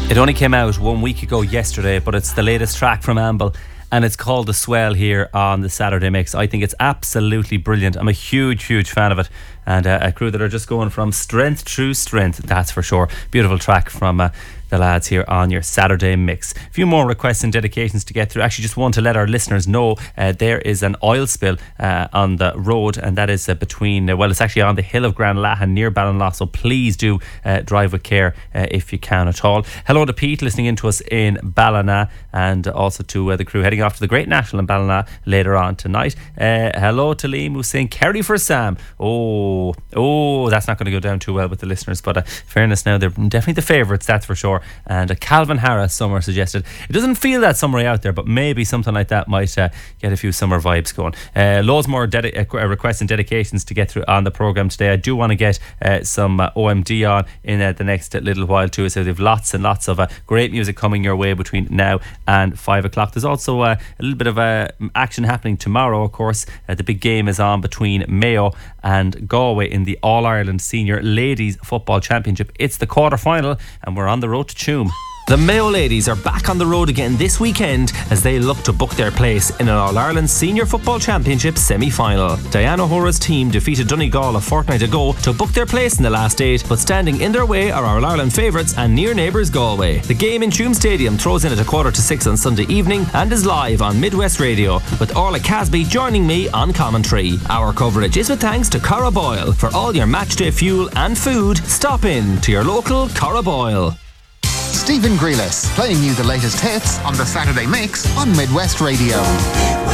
It only came out 1 week ago yesterday, but it's the latest track from Amble, and it's called The Swell here on the Saturday Mix. I think it's absolutely brilliant. I'm a huge fan of it, and a crew that are just going from strength to strength, that's for sure. Beautiful track from the lads here on your Saturday Mix. A few more requests and dedications to get through. Actually, just want to let our listeners know there is an oil spill on the road, and that is between, it's actually on the hill of Grand Lahan near Ballinlough, so please do drive with care if you can at all. Hello to Pete listening in to us in Ballina, and also to the crew heading off to the Great National in Ballina later on tonight. Hello to Liam, who's saying Kerry for Sam. Oh, that's not going to go down too well with the listeners, but fairness now, they're definitely the favourites, that's for sure. And Calvin Harris, summer suggested. It doesn't feel that summery out there, but maybe something like that might get a few summer vibes going. Loads more requests and dedications to get through on the programme today. I do want to get some OMD on in the next little while too, so they've lots and lots of great music coming your way between now and 5 o'clock. There's also a little bit of action happening tomorrow, of course. The big game is on between Mayo and Galway in the All-Ireland Senior Ladies Football Championship. It's the quarter-final, and we're on the road to Tuam. The Mayo ladies are back on the road again this weekend as they look to book their place in an All-Ireland Senior Football Championship semi-final. Diana O'Hora's team defeated Donegal a fortnight ago to book their place in the last 8, but standing in their way are our All-Ireland favourites and near neighbours Galway. The game in Tuam Stadium throws in at 5:45 on Sunday evening and is live on Midwest Radio, with Orla Casby joining me on commentary. Our coverage is with thanks to Cara Boyle. For all your matchday fuel and food, stop in to your local Cara Boyle. Stephen Grealis, playing you the latest hits on the Saturday Mix on Midwest Radio.